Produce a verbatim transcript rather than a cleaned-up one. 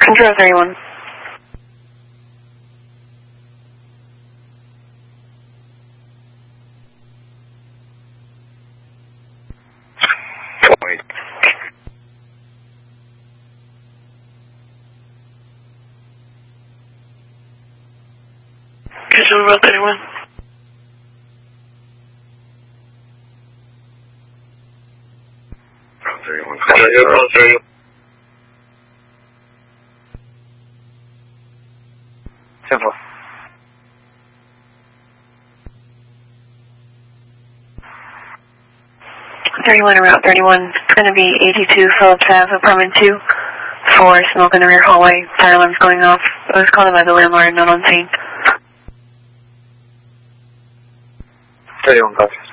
Control thirty-one. twenty. Control thirty-one. thirty-one. thirty-one. Simple. thirty-one, Route thirty-one. It's going to be eighty-two Phillips Avenue, apartment two. Four, smoke in the rear hallway. Fire alarm's going off. I was called by the landlord, not on scene. thirty-one, copy.